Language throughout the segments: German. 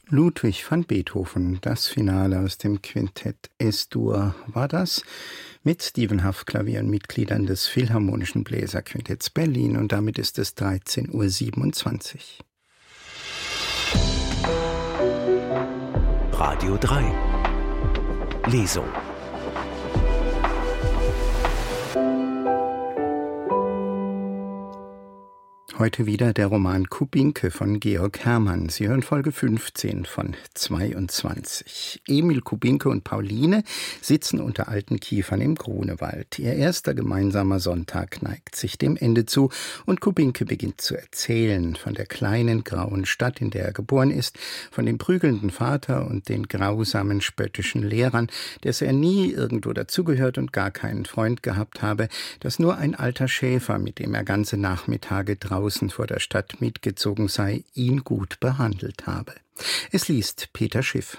Ludwig van Beethoven, das Finale aus dem Quintett Es-Dur war das, mit Stephen Hough Klavierenmitgliedern des Philharmonischen Bläserquintetts Berlin, und damit ist es 13:27 Uhr. Radio 3 Lesung. Heute wieder der Roman Kubinke von Georg Hermann. Sie hören Folge 15 von 22. Emil Kubinke und Pauline sitzen unter alten Kiefern im Grunewald. Ihr erster gemeinsamer Sonntag neigt sich dem Ende zu und Kubinke beginnt zu erzählen von der kleinen grauen Stadt, in der er geboren ist, von dem prügelnden Vater und den grausamen spöttischen Lehrern, dass er nie irgendwo dazugehört und gar keinen Freund gehabt habe, dass nur ein alter Schäfer, mit dem er ganze Nachmittage draußen vor der Stadt mitgezogen sei, ihn gut behandelt habe. Es liest Peter Schiff.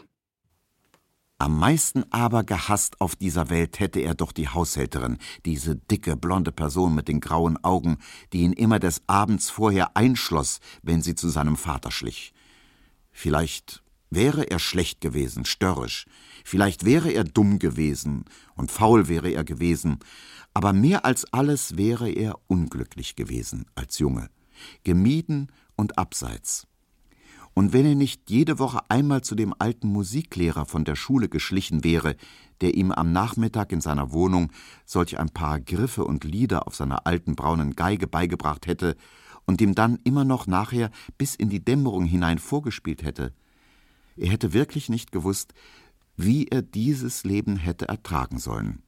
Am meisten aber gehasst auf dieser Welt hätte er doch die Haushälterin, diese dicke, blonde Person mit den grauen Augen, die ihn immer des Abends vorher einschloss, wenn sie zu seinem Vater schlich. Vielleicht wäre er schlecht gewesen, störrisch, vielleicht wäre er dumm gewesen und faul wäre er gewesen, aber mehr als alles wäre er unglücklich gewesen als Junge, gemieden und abseits. Und wenn er nicht jede Woche einmal zu dem alten Musiklehrer von der Schule geschlichen wäre, der ihm am Nachmittag in seiner Wohnung solch ein paar Griffe und Lieder auf seiner alten braunen Geige beigebracht hätte und ihm dann immer noch nachher bis in die Dämmerung hinein vorgespielt hätte, er hätte wirklich nicht gewusst, wie er dieses Leben hätte ertragen sollen.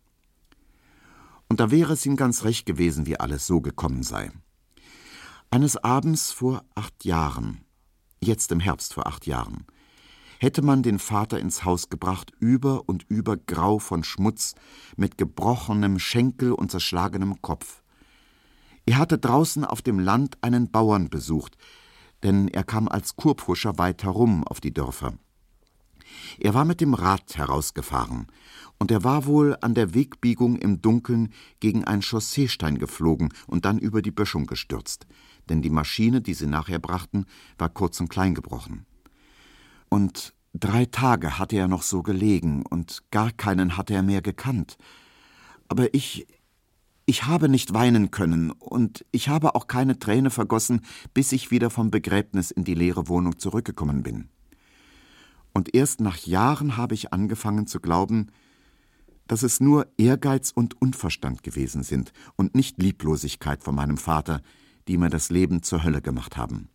Und da wäre es ihm ganz recht gewesen, wie alles so gekommen sei. Eines Abends vor 8 Jahren, jetzt im Herbst vor 8 Jahren, hätte man den Vater ins Haus gebracht, über und über grau von Schmutz, mit gebrochenem Schenkel und zerschlagenem Kopf. Er hatte draußen auf dem Land einen Bauern besucht, denn er kam als Kurpfuscher weit herum auf die Dörfer. Er war mit dem Rad herausgefahren, und er war wohl an der Wegbiegung im Dunkeln gegen einen Chausseestein geflogen und dann über die Böschung gestürzt, denn die Maschine, die sie nachher brachten, war kurz und klein gebrochen. Und 3 Tage hatte er noch so gelegen, und gar keinen hatte er mehr gekannt. Aber ich habe nicht weinen können, und ich habe auch keine Träne vergossen, bis ich wieder vom Begräbnis in die leere Wohnung zurückgekommen bin. Und erst nach Jahren habe ich angefangen zu glauben, dass es nur Ehrgeiz und Unverstand gewesen sind und nicht Lieblosigkeit von meinem Vater, die mir das Leben zur Hölle gemacht haben.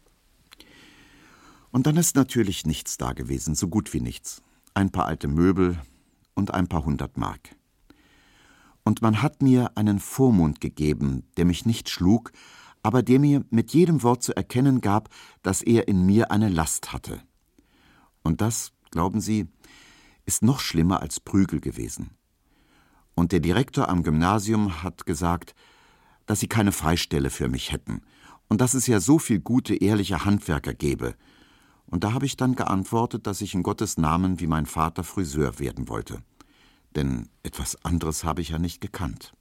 Und dann ist natürlich nichts da gewesen, so gut wie nichts. Ein paar alte Möbel und ein paar 100 Mark. Und man hat mir einen Vormund gegeben, der mich nicht schlug, aber der mir mit jedem Wort zu erkennen gab, dass er in mir eine Last hatte. Und das, glauben Sie, ist noch schlimmer als Prügel gewesen. Und der Direktor am Gymnasium hat gesagt, dass sie keine Freistelle für mich hätten und dass es ja so viel gute, ehrliche Handwerker gäbe. Und da habe ich dann geantwortet, dass ich in Gottes Namen wie mein Vater Friseur werden wollte. Denn etwas anderes habe ich ja nicht gekannt.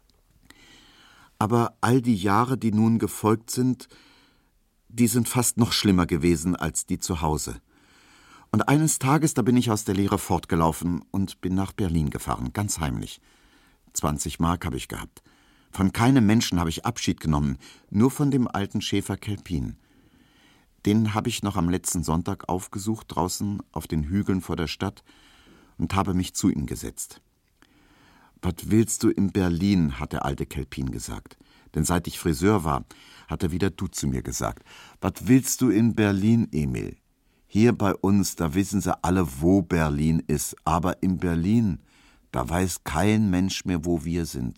Aber all die Jahre, die nun gefolgt sind, die sind fast noch schlimmer gewesen als die zu Hause. Und eines Tages, da bin ich aus der Lehre fortgelaufen und bin nach Berlin gefahren, ganz heimlich. 20 Mark habe ich gehabt. Von keinem Menschen habe ich Abschied genommen, nur von dem alten Schäfer Kelpin. Den habe ich noch am letzten Sonntag aufgesucht, draußen auf den Hügeln vor der Stadt, und habe mich zu ihm gesetzt. »Was willst du in Berlin?« hat der alte Kelpin gesagt. Denn seit ich Friseur war, hat er wieder du zu mir gesagt. »Was willst du in Berlin, Emil? Hier bei uns, da wissen sie alle, wo Berlin ist. Aber in Berlin, da weiß kein Mensch mehr, wo wir sind.